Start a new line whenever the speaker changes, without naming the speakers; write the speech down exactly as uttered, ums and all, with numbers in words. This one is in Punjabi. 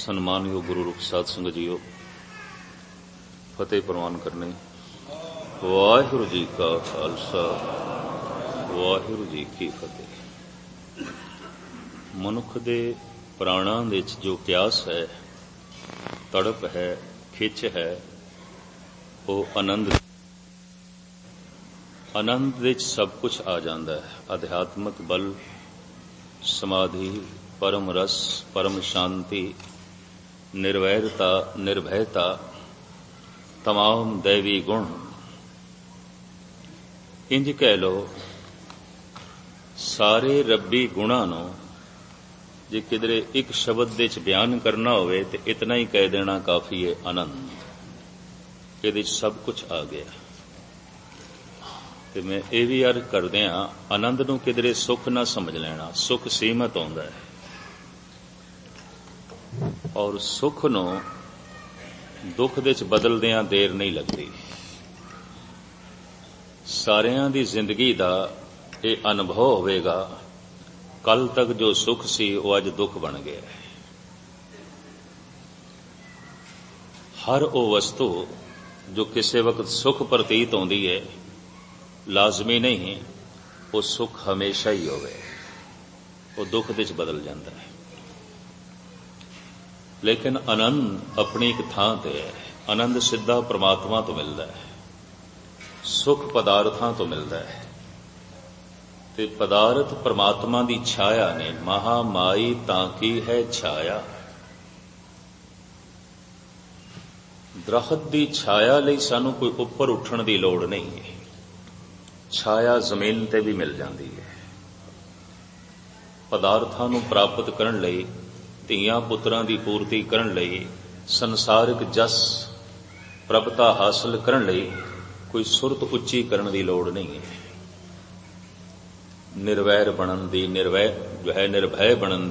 ਸਨਮਾਨਯੋਗ ਗੁਰੂ ਰੂਪ ਸਾਧ ਸੰਗਤ ਜੀਓ, ਫਤਿਹ ਪ੍ਰਵਾਨ ਕਰਨੀ। ਵਾਹਿਗੁਰੂ ਜੀ ਕਾ ਖਾਲਸਾ, ਵਾਹਿਗੁਰੂ ਜੀ ਕੀ ਫਤਿਹ। ਮਨੁੱਖ ਦੇ ਪ੍ਰਾਣਾਂ ਵਿੱਚ ਜੋ ਪਿਆਸ ਹੈ, ਤੜਪ ਹੈ, ਖਿੱਚ ਹੈ, ਉਹ ਆਨੰਦ ਆਨੰਦ ਵਿੱਚ ਸਭ ਕੁਝ ਆ ਜਾਂਦਾ ਹੈ। ਅਧਿਆਤਮਕ ਬਲ, ਸਮਾਧੀ, ਪਰਮ ਰਸ, ਪਰਮ ਸ਼ਾਂਤੀ, ਨਿਰਵੈਰਤਾ, ਨਿਰਭੈਤਾ, ਤਮਾਮ ਦੈਵੀ ਗੁਣ। ਇੰਜ ਕਹਿ ਲਓ, ਸਾਰੇ ਰੱਬੀ ਗੁਣਾਂ ਨੂੰ ਜੇ ਕਿਧਰੇ ਇੱਕ ਸ਼ਬਦ ਵਿੱਚ ਬਿਆਨ ਕਰਨਾ ਹੋਵੇ ਤੇ ਇਤਨਾ ਹੀ ਕਹਿ ਦੇਣਾ ਕਾਫੀ ਹੈ, ਆਨੰਦ। ਇਹਦੇ 'ਚ ਸਭ ਕੁਝ ਆ ਗਿਆ। ਤੇ ਮੈਂ ਇਹ ਵੀ ਅਰਜ਼ ਕਰਦਿਆਂ, ਆਨੰਦ ਨੂੰ ਕਿਧਰੇ ਸੁੱਖ ਨਾ ਸਮਝ ਲੈਣਾ। ਸੁੱਖ ਸੀਮਤ ਆਉਂਦਾ ਹੈ, ਔਰ ਸੁੱਖ ਨੂੰ ਦੁੱਖ ਦੇ ਵਿੱਚ ਬਦਲਦਿਆਂ ਦੇਰ ਨਹੀਂ ਲੱਗਦੀ। ਸਾਰਿਆਂ ਦੀ ਜ਼ਿੰਦਗੀ ਦਾ ਇਹ ਅਨੁਭਵ ਹੋਵੇਗਾ, ਕੱਲ ਤੱਕ ਜੋ ਸੁੱਖ ਸੀ ਉਹ ਅੱਜ ਦੁੱਖ ਬਣ ਗਿਆ। ਹਰ ਉਹ ਵਸਤੂ ਜੋ ਕਿਸੇ ਵਕਤ ਸੁੱਖ ਪ੍ਰਤੀਤ ਹੁੰਦੀ ਹੈ, ਲਾਜ਼ਮੀ ਨਹੀਂ ਉਹ ਸੁੱਖ ਹਮੇਸ਼ਾ ਹੀ ਹੋਵੇ, ਉਹ ਦੁੱਖ ਦੇ ਵਿੱਚ ਬਦਲ ਜਾਂਦਾ ਹੈ। ਲੇਕਿਨ ਆਨੰਦ ਆਪਣੀ ਇੱਕ ਥਾਂ ਤੇ ਹੈ। ਆਨੰਦ ਸਿੱਧਾ ਪ੍ਰਮਾਤਮਾ ਤੋਂ ਮਿਲਦਾ ਹੈ, ਸੁੱਖ ਪਦਾਰਥਾਂ ਤੋਂ ਮਿਲਦਾ ਹੈ। ਤੇ ਪਦਾਰਥ ਪ੍ਰਮਾਤਮਾ ਦੀ ਛਾਇਆ ਨੇ। ਮਹਾ ਮਾਈ ਤਾਂ ਕੀ ਹੈ ਛਾਇਆ। ਦਰਖਤ ਦੀ ਛਾਇਆ ਲਈ ਸਾਨੂੰ ਕੋਈ ਉੱਪਰ ਉੱਠਣ ਦੀ ਲੋੜ ਨਹੀਂ ਹੈ। ਛਾਇਆ ਜ਼ਮੀਨ ਤੇ ਵੀ ਮਿਲ ਜਾਂਦੀ ਹੈ। ਪਦਾਰਥਾਂ ਨੂੰ ਪ੍ਰਾਪਤ ਕਰਨ ਲਈ, ਧੀਆਂ ਪੁੱਤਰਾਂ ਦੀ ਪੂਰਤੀ ਕਰਨ ਲਈ, ਸੰਸਾਰਿਕ ਜਸ ਪ੍ਰਭਤਾ ਹਾਸਲ ਕਰਨ ਲਈ ਕੋਈ ਸੁਰਤ ਉੱਚੀ ਕਰਨ ਦੀ ਲੋੜ ਨਹੀਂ ਹੈ। ਨਿਰਵੈਰ ਬਣਨ ਦੀ, ਨਿਰਵੈ ਜੋ ਹੈ ਨਿਰਭੈ ਬਣਨ